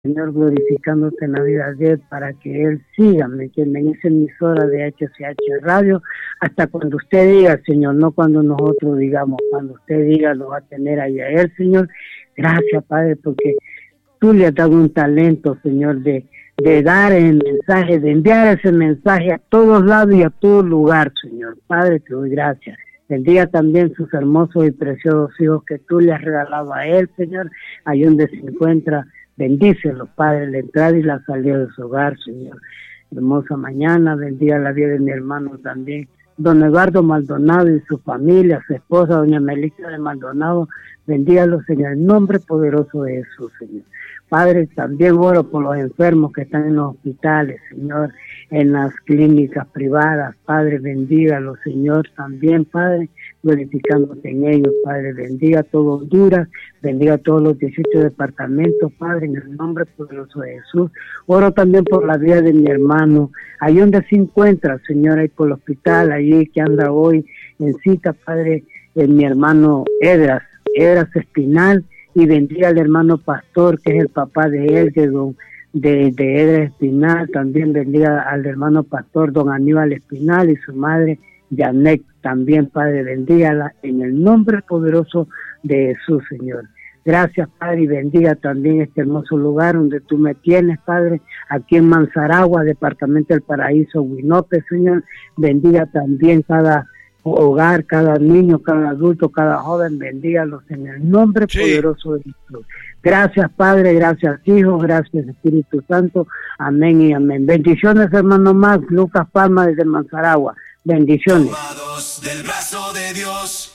Señor, glorificándote en la vida de él para que él siga, ¿me entienden? En esa emisora de HCH Radio, hasta cuando usted diga, Señor, no cuando nosotros digamos, cuando usted diga lo va a tener ahí a él, Señor. Gracias, Padre, porque tú le has dado un talento, Señor, de dar el mensaje, de enviar ese mensaje a todos lados y a todo lugar, Señor. Padre, te doy gracias. Bendiga también sus hermosos y preciosos hijos que tú le has regalado a él, Señor, ahí donde se encuentra. Bendícelos, Padre, la entrada y la salida de su hogar, Señor. Hermosa mañana, bendiga la vida de mi hermano también, don Eduardo Maldonado y su familia, su esposa, doña Melissa de Maldonado. Bendígalos en el nombre poderoso de Jesús, Señor. Padre, también oro por los enfermos que están en los hospitales, Señor, en las clínicas privadas. Padre, bendígalos, Señor, también, Padre, glorificándote en ellos, Padre. Bendiga todo Honduras, bendiga todos los 18 departamentos, Padre, en el nombre poderoso de Jesús. Oro también por la vida de mi hermano, ahí donde se encuentra, Señor, ahí por el hospital, ahí que anda hoy en cita, Padre, mi hermano Edras Espinal, y bendiga al hermano Pastor, que es el papá de él, de Edras Espinal. También bendiga al hermano Pastor, don Aníbal Espinal, y su madre, Janet. También, Padre, bendígala en el nombre poderoso de Jesús, Señor. Gracias, Padre, y bendiga también este hermoso lugar donde tú me tienes, Padre, aquí en Manzaragua, departamento del Paraíso, Huinope, Señor. Bendiga también cada hogar, cada niño, cada adulto, cada joven, bendígalos en el nombre poderoso de Jesús. Gracias, Padre, gracias, Hijo, gracias, Espíritu Santo. Amén y amén. Bendiciones, hermano Max, Lucas Palma desde Manzaragua. Bendiciones. Del brazo de Dios.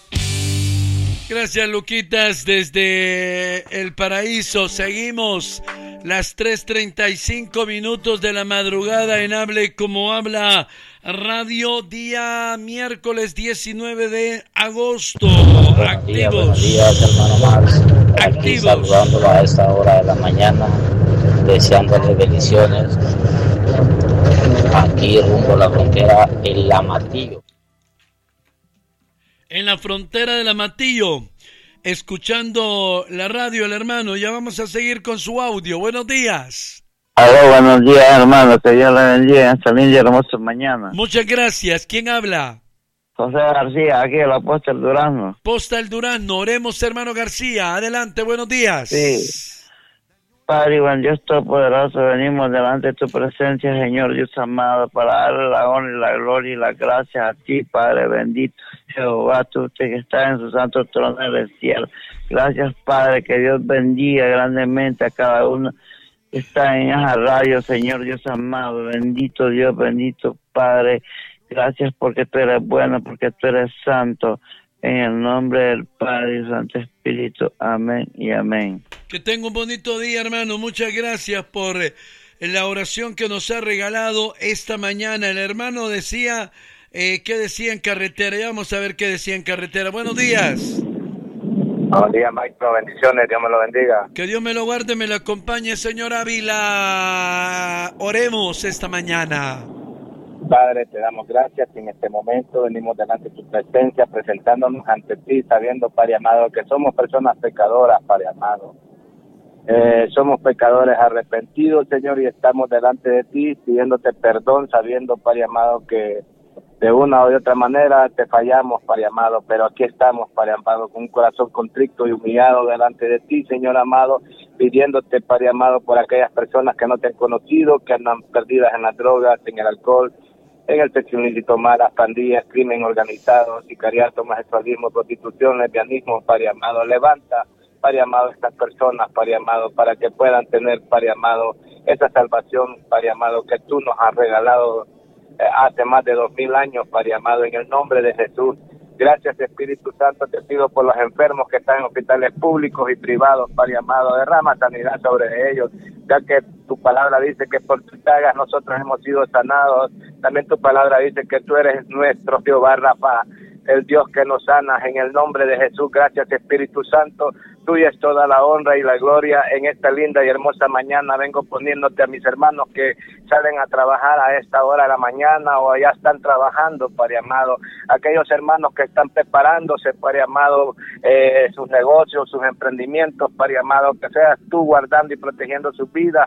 Gracias, Luquitas, desde el Paraíso. Seguimos las 3:35 de la madrugada en Hable Como Habla Radio, día miércoles 19 de agosto. Activos. Buenos días, hermano Max. Aquí saludándolo a esta hora de la mañana, deseándole bendiciones. Aquí rumbo a la frontera en La Matillo. En la frontera de La Matillo, escuchando la radio, el hermano. Ya vamos a seguir con su audio. Buenos días. Hola, buenos días, hermano. Que Dios le bendiga esta linda y hermosa mañana. Muchas gracias. ¿Quién habla? José García, aquí el apóstol Durazno. Postal Durazno. Oremos, hermano García. Adelante, buenos días. Sí. Padre, buen Dios Todopoderoso, venimos delante de tu presencia, Señor Dios amado, para darle la honra y la gloria y la gracia a ti, Padre bendito, Jehová, tú usted que está en su santo trono en el cielo. Gracias, Padre, que Dios bendiga grandemente a cada uno que está en esa radio, Señor Dios amado, bendito Dios, bendito Padre. Gracias porque tú eres bueno, porque tú eres santo. En el nombre del Padre y Santo Espíritu. Amén y amén. Que tenga un bonito día, hermano. Muchas gracias por la oración que nos ha regalado esta mañana. El hermano decía, ¿qué decía en carretera? Ya vamos a ver qué decía en carretera. Buenos días. Buenos días, maestro. Bendiciones. Dios me lo bendiga. Que Dios me lo guarde, me lo acompañe, señor Ávila. Oremos esta mañana. Padre, te damos gracias y en este momento venimos delante de tu presencia, presentándonos ante ti, sabiendo, Padre amado, que somos personas pecadoras, Padre amado. Somos pecadores arrepentidos, Señor, y estamos delante de ti, pidiéndote perdón, sabiendo, Padre amado, que de una o de otra manera te fallamos, Padre amado, pero aquí estamos, Padre amado, con un corazón contrito y humillado delante de ti, Señor amado, pidiéndote, Padre amado, por aquellas personas que no te han conocido, que andan perdidas en las drogas, en el alcohol, en el sexo ilícito, malas pandillas, crimen organizado, sicariato, homosexualismo, prostitución, lesbianismo, Padre amado. Levanta, Padre amado, estas personas, Padre amado, para que puedan tener, Padre amado, esa salvación, Padre amado, que tú nos has regalado hace más de 2000 años, Padre amado, en el nombre de Jesús. Gracias, Espíritu Santo, te pido por los enfermos que están en hospitales públicos y privados, Padre amado, derrama sanidad sobre ellos, ya que tu palabra dice que por tus llagas nosotros hemos sido sanados. También tu palabra dice que tú eres nuestro Jehová Rafa. el Dios que nos sana, en el nombre de Jesús. Gracias, Espíritu Santo. Tuya es toda la honra y la gloria en esta linda y hermosa mañana. Vengo poniéndote a mis hermanos que salen a trabajar a esta hora de la mañana o ya están trabajando, Padre amado. Aquellos hermanos que están preparándose, Padre amado, sus negocios, sus emprendimientos, Padre amado, que seas tú guardando y protegiendo sus vidas